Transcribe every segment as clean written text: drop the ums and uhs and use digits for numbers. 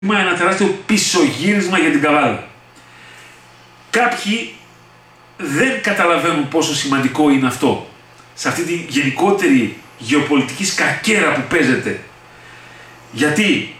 ένα τεράστιο πισωγύρισμα για την Καβάλα. Κάποιοι δεν καταλαβαίνουν πόσο σημαντικό είναι αυτό σε αυτή τη γενικότερη γεωπολιτική σκακέρα που παίζεται. Γιατί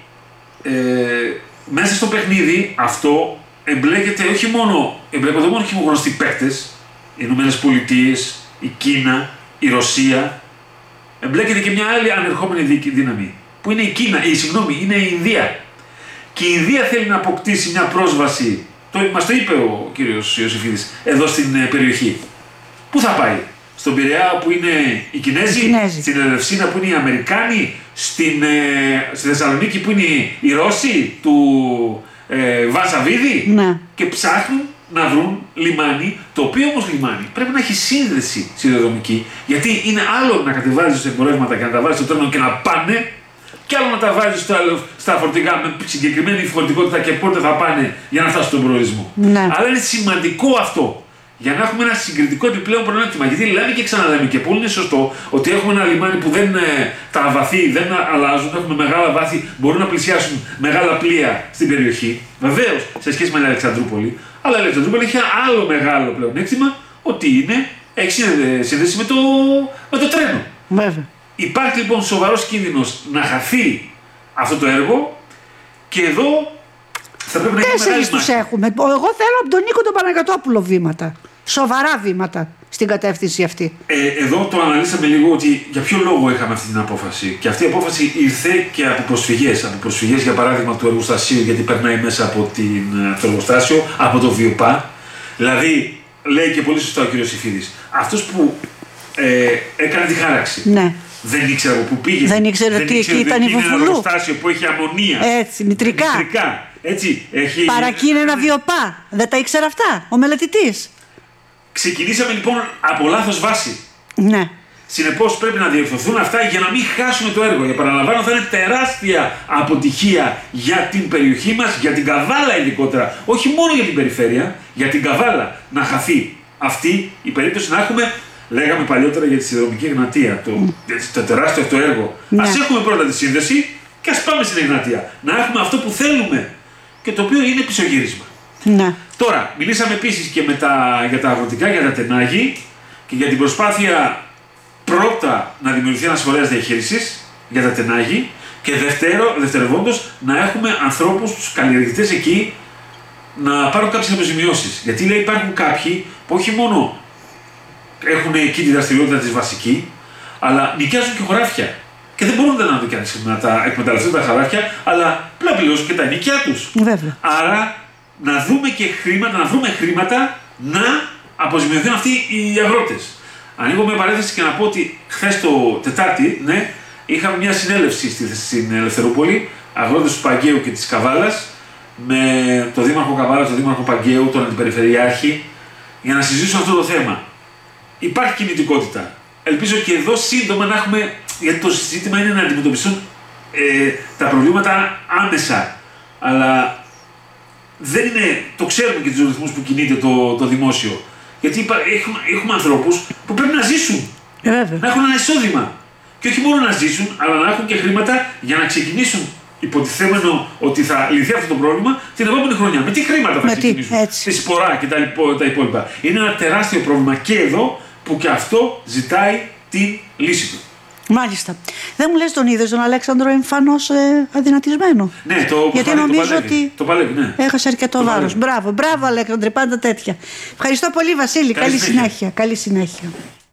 μέσα στο παιχνίδι αυτό εμπλέκονται όχι μόνο γνωστοί παίκτες, οι Ηνωμένες Πολιτείες, η Κίνα, η Ρωσία, εμπλέκεται και μια άλλη ανερχόμενη δύναμη που είναι είναι η Ινδία. Και η Ινδία θέλει να αποκτήσει μια πρόσβαση, μας το είπε ο κύριος Ιωσήφιδης, εδώ στην περιοχή. Πού θα πάει? Στον Πειραιά που είναι οι Κινέζοι, στην Ελευσίνα που είναι οι Αμερικάνοι, στη Θεσσαλονίκη που είναι οι Ρώσοι του Βασαβίδη, ναι. Και ψάχνουν να βρουν λιμάνι, το οποίο όμως λιμάνι πρέπει να έχει σύνδεση σιδηροδρομική, γιατί είναι άλλο να κατεβάζεις εμπορεύματα και να τα βάζεις στο τρένο και να πάνε, και άλλο να τα βάζεις στα φορτηγά με συγκεκριμένη φορτικότητα και πότε θα πάνε για να φτάσουν στον προορισμό. Ναι. Αλλά είναι σημαντικό αυτό για να έχουμε ένα συγκριτικό επιπλέον πλεονέκτημα. Γιατί λέμε και ξαναλέμε και πολύ είναι σωστό ότι έχουμε ένα λιμάνι που τα βαθύ δεν αλλάζουν, έχουμε μεγάλα βάθη, μπορούν να πλησιάσουν μεγάλα πλοία στην περιοχή. Βεβαίως σε σχέση με την Αλεξανδρούπολη, αλλά η Αλεξανδρούπολη έχει ένα άλλο μεγάλο πλεονέκτημα, ότι έχει σύνδεση με το τρένο. Βέβαια. Υπάρχει λοιπόν σοβαρός κίνδυνος να χαθεί αυτό το έργο και εδώ θα πρέπει να γίνει μεγάλη μάχη. 4 τους έχουμε. Εγώ θέλω από τον Νίκο τον Παναγιωτόπουλο βήματα. Σοβαρά βήματα στην κατεύθυνση αυτή. Εδώ το αναλύσαμε λίγο ότι για ποιο λόγο είχαμε αυτή την απόφαση. Και αυτή η απόφαση ήρθε και από προσφυγές. Από προσφυγές για παράδειγμα του εργοστασίου, γιατί περνάει μέσα από το εργοστάσιο, από το ΒΙΟΠΑ. Δηλαδή, λέει και πολύ σωστά ο κ. Ιωσήφιδης, αυτός που έκανε τη χάραξη. Ναι. Δεν ήξερε από πού πήγε. Δεν ήξερε ότι εκεί ήταν η Βουφουλού. Είναι ένα εργοστάσιο που έχει αμμονία. Έτσι, νητρικά. Έτσι, έχει... Παρακεί ένα ΒΙΟΠΑ. Δεν τα ήξερε αυτά ο μελετητής. Ξεκινήσαμε λοιπόν από λάθος βάση. Ναι. Συνεπώς πρέπει να διορθωθούν αυτά για να μην χάσουμε το έργο. Για παραλαμβάνω, θα είναι τεράστια αποτυχία για την περιοχή μας, για την Καβάλα ειδικότερα. Όχι μόνο για την περιφέρεια, για την Καβάλα να χαθεί αυτή η περίπτωση, να έχουμε. Λέγαμε παλιότερα για τη σιδηροδρομική Εγνατία, το τεράστιο αυτό έργο. Ναι. Ας έχουμε πρώτα τη σύνδεση και ας πάμε στην Εγνατία. Να έχουμε αυτό που θέλουμε και το οποίο είναι πισωγύρισμα. Ναι. Τώρα, μιλήσαμε επίσης και για τα αγροτικά, για τα τενάγη και για την προσπάθεια πρώτα να δημιουργηθεί ένας φορέας διαχείρισης για τα τενάγη και δευτερευόντως να έχουμε ανθρώπους, τους καλλιεργητές εκεί, να πάρουν κάποιες αποζημιώσεις. Γιατί λέει υπάρχουν κάποιοι που όχι μόνο έχουν εκεί τη δραστηριότητα της βασική, αλλά νοικιάζουν και χωράφια. Και δεν μπορούν να τα εκμεταλλευτούν τα χωράφια, αλλά να πληρώσουν και τα νοικιά τους. Βέβαια. Άρα να βρούμε χρήματα να αποζημιωθούν αυτοί οι αγρότες. Ανοίγω μια παρένθεση και να πω ότι χθες το Τετάρτη, είχαμε μια συνέλευση στην Ελευθερούπολη, αγρότες του Παγκαίου και της Καβάλας, με τον Δήμαρχο Καβάλας, τον Δήμαρχο Παγκαίου, τον Αντιπεριφερειάρχη, για να συζητήσουν αυτό το θέμα. Υπάρχει κινητικότητα. Ελπίζω και εδώ σύντομα να έχουμε, γιατί το ζήτημα είναι να αντιμετωπιστούν τα προβλήματα άμεσα. Αλλά δεν είναι, το ξέρουμε και τους ρυθμούς που κινείται το δημόσιο. Γιατί έχουμε ανθρώπους που πρέπει να ζήσουν, να έχουν ένα εισόδημα. Και όχι μόνο να ζήσουν, αλλά να έχουν και χρήματα για να ξεκινήσουν, υποτιθέμενο ότι θα λυθεί αυτό το πρόβλημα την επόμενη χρονιά. Με τι χρήματα θα ξεκινήσουν, τη σπορά και τα υπόλοιπα. Είναι ένα τεράστιο πρόβλημα και εδώ που και αυτό ζητάει τη λύση του. Μάλιστα. Δεν μου λες τον είδες τον Αλέξανδρο εμφανώς αδυνατισμένο? Ναι, γιατί νομίζω ότι το παλεύει, ναι. έχασε αρκετό βάρος. Μπράβο, Αλέξανδρε, πάντα τέτοια. Ευχαριστώ πολύ, Βασίλη. Καλή συνέχεια. Καλή συνέχεια.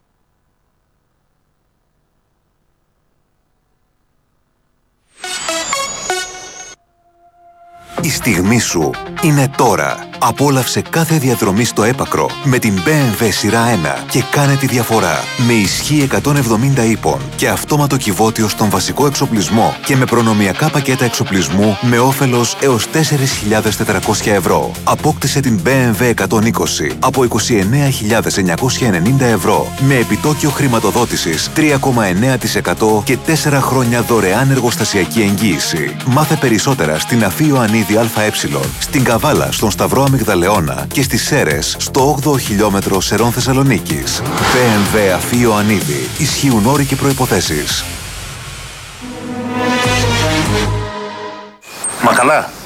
Η στιγμή σου είναι τώρα. Απόλαυσε κάθε διαδρομή στο έπακρο με την BMW σειρά 1 και κάνε τη διαφορά. Με ισχύ 170 ύπων και αυτόματο κυβότιο στον βασικό εξοπλισμό και με προνομιακά πακέτα εξοπλισμού με όφελος έως 4.400 ευρώ. Απόκτησε την BMW 120 από 29.990 ευρώ με επιτόκιο χρηματοδότησης 3,9% και 4 χρόνια δωρεάν εργοστασιακή εγγύηση. Μάθε περισσότερα στην Αφή Ιωαννίδη ΑΕ, στην Καβάλα, στον Σταυρό Αμυγδαλεώνα και στις Σέρρες, στο 8ο χιλιόμετρο Σερών Θεσσαλονίκης. BMW Αφή Ιωαννίδη. Ισχύουν όροι και προϋποθέσεις. Μα καλά.